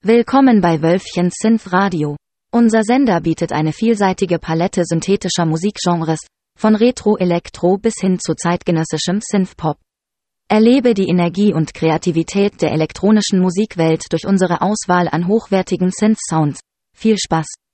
Willkommen bei Wölfchen Synth Radio. Unser Sender bietet eine vielseitige Palette synthetischer Musikgenres, von Retro-Elektro bis hin zu zeitgenössischem Synthpop. Erlebe die Energie und Kreativität der elektronischen Musikwelt durch unsere Auswahl an hochwertigen Synth-Sounds. Viel Spaß!